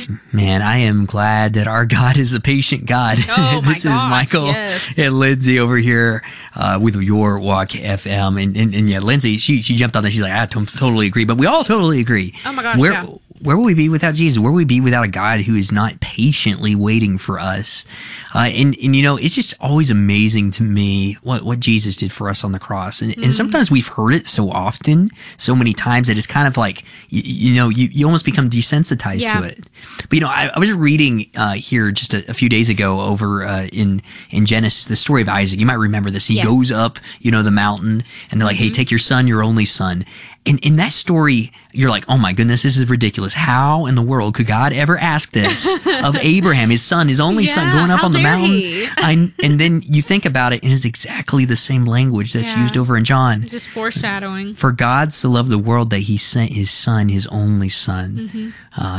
Man, I am glad that our God is a patient God. Oh, This is Michael and Lindsay over here with Your Walk FM. And yeah, Lindsay, she jumped on that. She's like, I totally agree. But we all totally agree. Oh, my gosh, Where will we be without Jesus? Where will we be without a God who is not patiently waiting for us? And you know, it's just always amazing to me what Jesus did for us on the cross. And sometimes we've heard it so often, so many times that it's kind of like, you almost become desensitized to it. But, you know, I was reading here just a few days ago over in Genesis, the story of Isaac. You might remember this. He goes up, the mountain, and they're like, hey, take your son, your only son. And in that story, you're like, oh my goodness, this is ridiculous. How in the world could God ever ask this of Abraham, his son, his only son, going up on the mountain? And then you think about it, and it's exactly the same language that's used over in John. Just foreshadowing. For God so loved the world that he sent his son, his only son.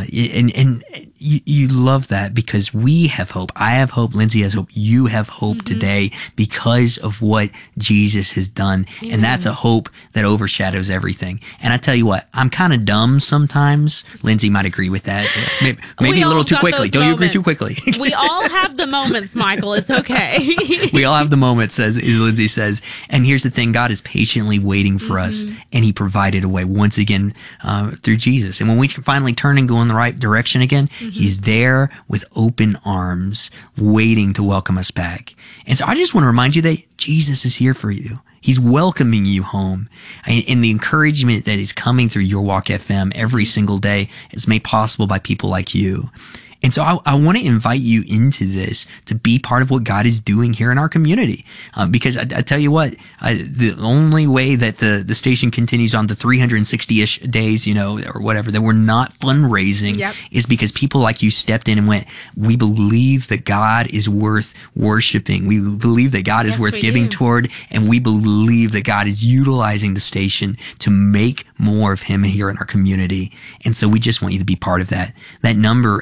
And you love that because we have hope. I have hope. Lindsay has hope. You have hope today because of what Jesus has done. Amen. And that's a hope that overshadows everything. And I tell you what, I'm kind of dumb sometimes. Lindsay might agree with that. Maybe a little too quickly. Don't you agree too quickly? We all have the moments, Michael. It's okay. We all have the moments, as Lindsay says. And here's the thing. God is patiently waiting for us, and he provided a way once again through Jesus. And when we finally turn and go in the right direction again, he's there with open arms, waiting to welcome us back. And so I just want to remind you that Jesus is here for you. He's welcoming you home. And the encouragement that is coming through Your Walk FM every single day is made possible by people like you. And so I want to invite you into this to be part of what God is doing here in our community. Because I tell you what, the only way that the station continues on the 360-ish days, or whatever, that we're not fundraising is because people like you stepped in and went, we believe that God is worth worshiping. We believe that God is worth giving toward, and we believe that God is utilizing the station to make more of him here in our community. And so we just want you to be part of that. That number,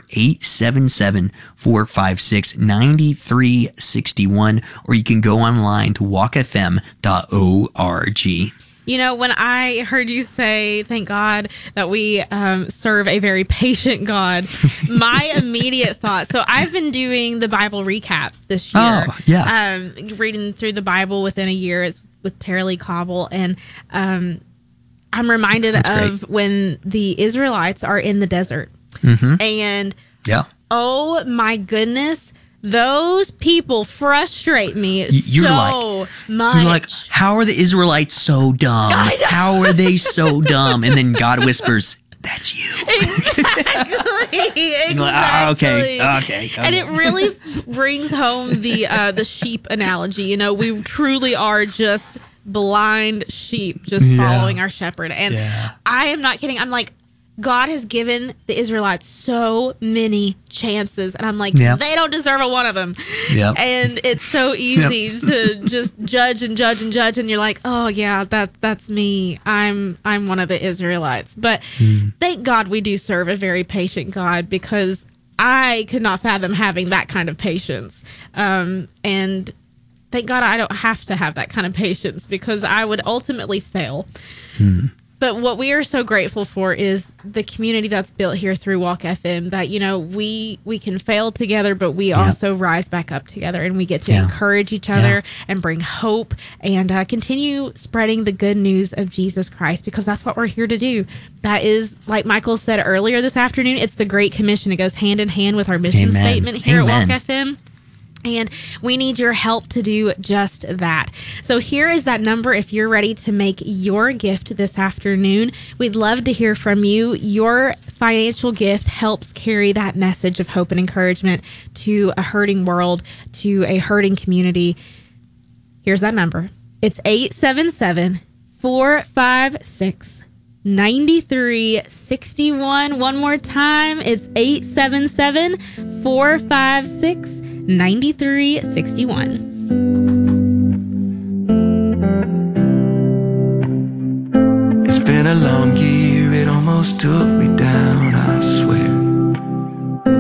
877-456-9361, or you can go online to walkfm.org. When I heard you say, thank God that we serve a very patient God, my immediate thought, so I've been doing the Bible recap this year. Oh, yeah. Reading through the Bible within a year with Tara Lee Cobble, and I'm reminded of when the Israelites are in the desert. And oh my goodness, those people frustrate me much. You're like, how are the Israelites so dumb? How are they so dumb? And then God whispers, that's you. Exactly. Like, okay. And it really brings home the sheep analogy. We truly are just blind sheep just following our shepherd. And I am not kidding. I'm like, God has given the Israelites so many chances. And I'm like, they don't deserve one of them. And it's so easy to just judge. And you're like, oh, yeah, that's me. I'm one of the Israelites. But thank God we do serve a very patient God, because I could not fathom having that kind of patience. And thank God I don't have to have that kind of patience, because I would ultimately fail. But what we are so grateful for is the community that's built here through Walk FM, that, we can fail together, but we also rise back up together, and we get to encourage each other and bring hope and continue spreading the good news of Jesus Christ, because that's what we're here to do. That is, like Michael said earlier this afternoon, it's the Great Commission. It goes hand in hand with our mission statement here at Walk FM. And we need your help to do just that. So here is that number if you're ready to make your gift this afternoon. We'd love to hear from you. Your financial gift helps carry that message of hope and encouragement to a hurting world, to a hurting community. Here's that number. It's 877-456-9361. One more time. It's 877-456-9361. It's been a long year, it almost took